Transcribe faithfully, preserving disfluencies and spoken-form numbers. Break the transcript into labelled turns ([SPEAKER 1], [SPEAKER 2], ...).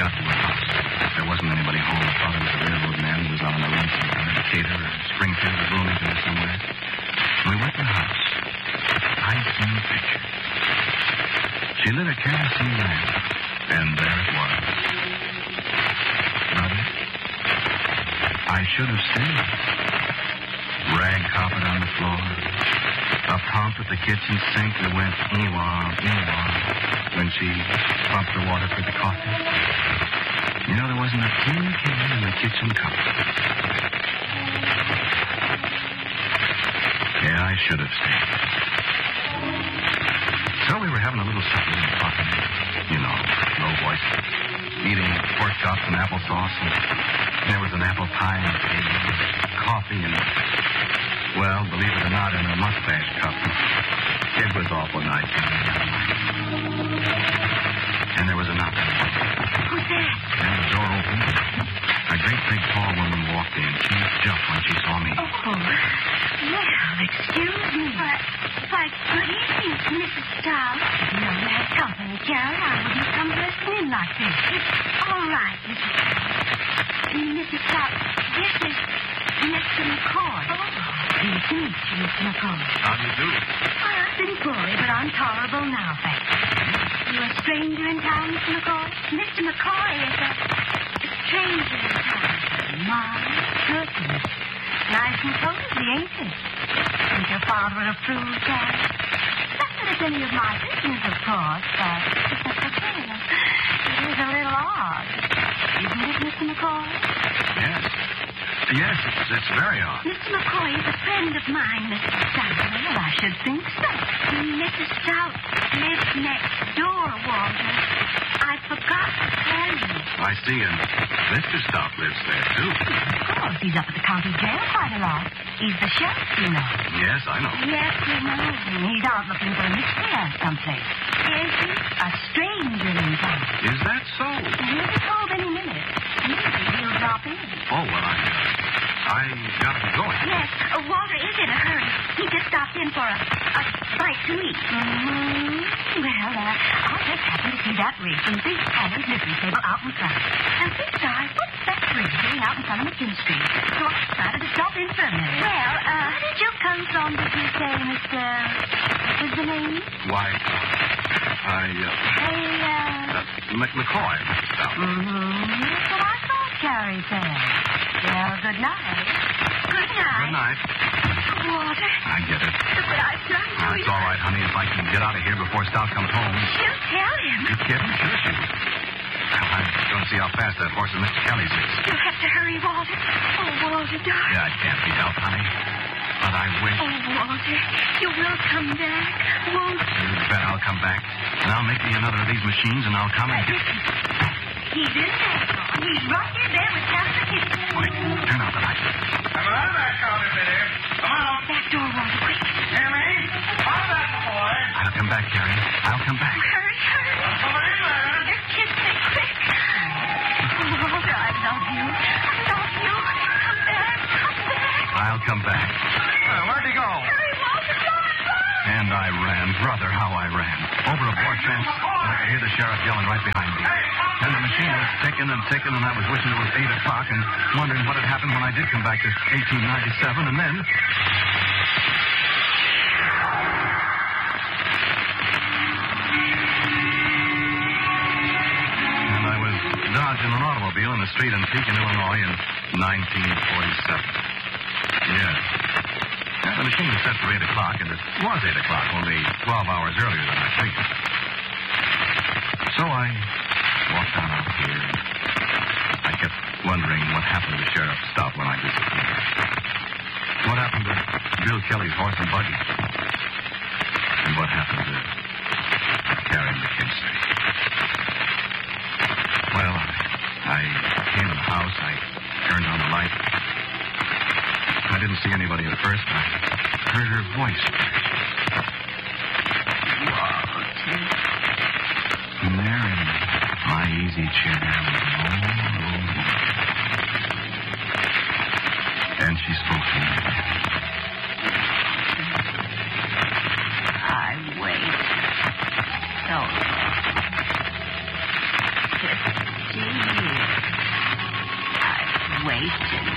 [SPEAKER 1] got to her house. There wasn't anybody home. I thought it was a railroad man who was out on the run somewhere. Decatur or Springfield or Bloomington or somewhere. We went to the house. I seen a picture. She lit a kerosene lamp, and there it was. Brother, I should have stayed. Rag carpet on the floor. A pump at the kitchen sink that went ee-wah, ee-wah when she pumped the water for the coffee. You know, there wasn't a tin can in the kitchen cupboard. Yeah, I should have stayed. So we were having a little supper and talking. You know, low voice. Eating pork chops and applesauce. And there was an apple pie on the table. Coffee and... Well, believe it or not, in a mustache cup. It was awful nice. And there was a knock.
[SPEAKER 2] Who's that?
[SPEAKER 1] And the door opened. A great big tall woman walked in. She jumped when she saw me.
[SPEAKER 2] Oh, well, excuse me. But, but good evening, Missus Stout. You know you had company, Carol. I wouldn't come listening in like this. All right, Missus Stout. Missus Stout, this is Mister McCoy. Oh. Pleased to meet you, Mister McCoy.
[SPEAKER 1] How do you do?
[SPEAKER 2] Well, I've been poorly, but I'm tolerable now, thanks. You a stranger in town, Mister McCoy? Mister McCoy is a, a stranger in town. My goodness. Nice and cozy, ain't it? Think your father would approve, Carol? Not that it's any of my business, of course, but it is a little odd. Isn't it, Mister McCoy?
[SPEAKER 1] Yes. Yes, it's, it's very odd.
[SPEAKER 2] Mister McCoy is a friend of mine, Missus Stout. Well, I should think so. Missus Stout lives next door, Walter. I forgot to tell you.
[SPEAKER 1] I see, and Mister Stout lives there, too.
[SPEAKER 2] Of course, he's up at the county jail quite a lot. He's the sheriff, you know.
[SPEAKER 1] Yes, I know.
[SPEAKER 2] Yes, we know. And he's out looking for a miscreant someplace. Is he? A stranger in town.
[SPEAKER 1] Is that so?
[SPEAKER 2] He'll be home any minute. Maybe he'll drop in.
[SPEAKER 1] Oh, well, I... I got to be going.
[SPEAKER 2] Yes, uh, Walter is in a hurry. He just stopped in for a, a bite to eat. Mm-hmm. Well, uh, I just happened to see that rig from Big Adam's livery stable out in front. And besides, what's that rig doing out in front of McKin Street? So I decided to stop in for a minute. Well, uh, where did you come from, did you say, Mister... What was the name?
[SPEAKER 1] Why, I, uh...
[SPEAKER 2] Hey, uh...
[SPEAKER 1] uh M- McCoy, Mister Stout.
[SPEAKER 2] Mm-hmm. That's what I thought Carrie said. Well, good night. Good night.
[SPEAKER 1] Good night.
[SPEAKER 2] Walter.
[SPEAKER 1] I get it.
[SPEAKER 2] But I've done
[SPEAKER 1] Oh, it's all right, honey. If I can get out of here before Stout comes home.
[SPEAKER 2] She'll tell him.
[SPEAKER 1] You kidding? Sure she will. Well, I'm going to see how fast that horse of Mister Kelly's is.
[SPEAKER 2] You'll have to hurry, Walter. Oh, Walter, darling.
[SPEAKER 1] Yeah, it can't be helped, honey. But I wish...
[SPEAKER 2] Oh, Walter, you will come back, won't you?
[SPEAKER 1] You bet I'll come back. And I'll make me another of these machines, and I'll come and get...
[SPEAKER 2] He's in there. He's right here there with Captain McKinney.
[SPEAKER 1] Quick, turn out the light.
[SPEAKER 3] Come on back out of there. Come on.
[SPEAKER 2] Back door, Walter, quick.
[SPEAKER 3] Hear me? Come back, boy.
[SPEAKER 1] I'll come back, Carrie. I'll come back.
[SPEAKER 2] Hurry, hurry.
[SPEAKER 3] Come in there.
[SPEAKER 2] Just kiss me, quick. Oh, Walter, I love you. I love you. Come back, come back.
[SPEAKER 1] I'll come back.
[SPEAKER 3] Uh, where'd he go?
[SPEAKER 2] Hurry, Walter, run, run.
[SPEAKER 1] And I ran. Brother, how I ran. Over a board fence, and I could hear the sheriff yelling right behind me. And the machine was ticking and ticking, and I was wishing it was eight o'clock and wondering what had happened when I did come back to eighteen ninety-seven, and then... And I was dodging an automobile in the street in Pekin, Illinois in nineteen forty-seven. Yes. Yeah, the machine was set for eight o'clock, and it was eight o'clock, only twelve hours earlier than I figured. So I walked on out here, and I kept wondering what happened to Sheriff Stout when I disappeared. What happened to Bill Kelly's horse and buggy? And what happened to Carrie McKinstry? Well, I came in the house, I turned on the light. I didn't see anybody at first, but I heard her voice.
[SPEAKER 2] Walter.
[SPEAKER 1] And there in my easy chair was an old, old woman. And she spoke to me.
[SPEAKER 2] I wait so long. Just see Rachel.